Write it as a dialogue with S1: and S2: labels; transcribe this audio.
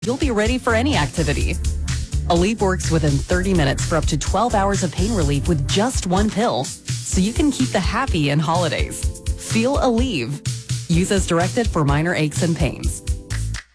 S1: you'll be ready for any activity. Aleve works within 30 minutes for up to 12 hours of pain relief with just one pill, so you can keep the happy in holidays. Feel Aleve. Use as directed for minor aches and pains.